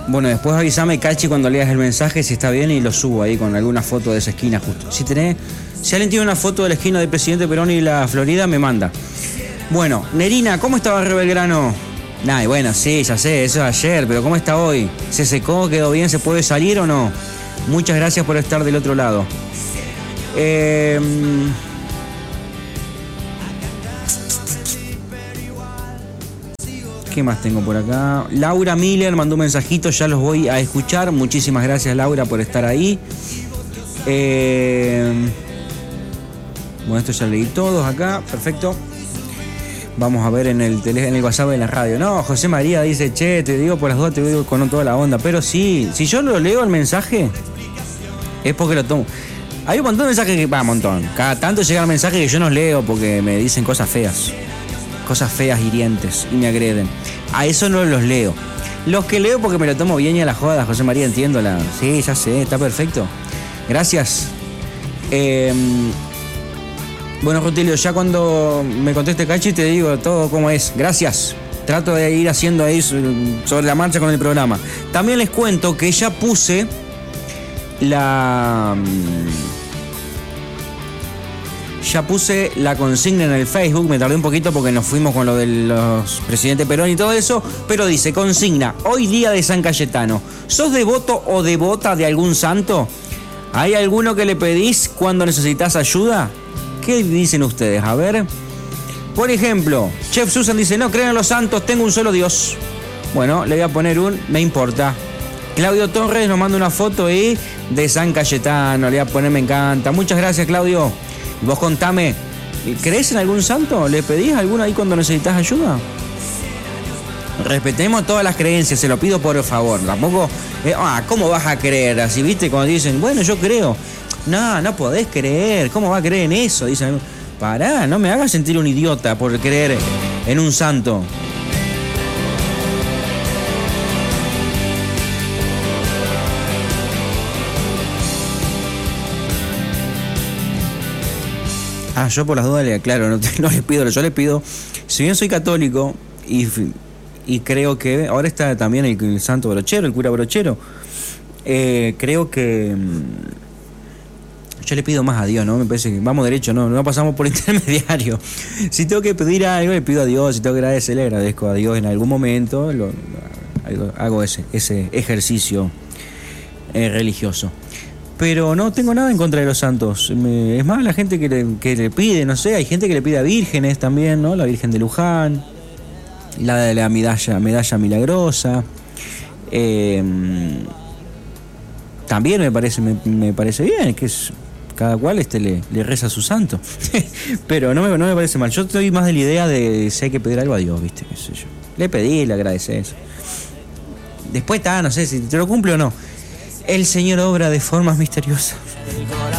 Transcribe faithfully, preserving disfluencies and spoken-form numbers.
Bueno, después avísame, Cachi, cuando leas el mensaje si está bien y lo subo ahí con alguna foto de esa esquina justo. Si tenés, si alguien tiene una foto de la esquina del presidente Perón y la Florida, me manda. Bueno, Nerina, ¿cómo está Barrio Belgrano? Nah, y bueno, sí, ya sé, eso es ayer, pero ¿cómo está hoy? ¿Se secó? ¿Quedó bien? ¿Se puede salir o no? Muchas gracias por estar del otro lado. Eh... ¿Qué más tengo por acá? Laura Miller mandó un mensajito, ya los voy a escuchar. Muchísimas gracias, Laura, por estar ahí. Eh... Bueno, esto ya leí todos acá, perfecto. Vamos a ver en el tele, en el WhatsApp de la radio. No, José María dice, che, te digo por las dos, te digo con toda la onda. Pero sí, si yo lo leo el mensaje, es porque lo tomo. Hay un montón de mensajes que, va, un montón. Cada tanto llegan mensajes que yo no leo porque me dicen cosas feas. Cosas feas, hirientes, y me agreden. A eso no los leo. Los que leo porque me lo tomo bien y a la joda, José María, entiendo la... Sí, ya sé, está perfecto. Gracias. Eh... Bueno, Rutilio, ya cuando me conteste Cachi te digo todo cómo es. Gracias. Trato de ir haciendo ahí sobre la marcha con el programa. También les cuento que ya puse la... Ya puse la consigna en el Facebook, me tardé un poquito porque nos fuimos con lo de los presidentes Perón y todo eso, pero dice, consigna, hoy día de San Cayetano, ¿sos devoto o devota de algún santo? ¿Hay alguno que le pedís cuando necesitas ayuda? ¿Qué dicen ustedes? A ver. Por ejemplo, Chef Susan dice, no creo en los santos, tengo un solo Dios. Bueno, le voy a poner un, me importa. Claudio Torres nos manda una foto ahí de San Cayetano, le voy a poner me encanta. Muchas gracias, Claudio. Vos contame, ¿crees en algún santo? ¿Le pedís a alguno ahí cuando necesitas ayuda? Respetemos todas las creencias, se lo pido por favor. Tampoco, eh, ah, ¿cómo vas a creer? Así, ¿viste? Cuando dicen, bueno, yo creo. No, no podés creer. ¿Cómo va a creer en eso? Dicen, pará, no me hagas sentir un idiota por creer en un santo. Ah, yo por las dudas le aclaro, no, no les pido, yo les pido, si bien soy católico y, y creo que, ahora está también el, el santo Brochero, el cura Brochero, eh, creo que yo le pido más a Dios, ¿no? Me parece que vamos derecho, no, no pasamos por intermediario. Si tengo que pedir algo, le pido a Dios, si tengo que agradecer, le agradezco a Dios en algún momento, lo, hago ese, ese ejercicio eh, religioso. Pero no tengo nada en contra de los santos. Es más, la gente que le, que le pide, no sé, hay gente que le pide a vírgenes también, ¿no? La Virgen de Luján, la de la medalla, medalla milagrosa. Eh, también me parece, me, me parece bien, que es, cada cual este le, le reza a su santo. Pero no me, no me parece mal. Yo estoy más de la idea de si hay que pedir algo a Dios, ¿viste? ¿Qué sé yo? Le pedí, le agradeces. Después está, no sé si te lo cumple o no. El Señor obra de formas misteriosas.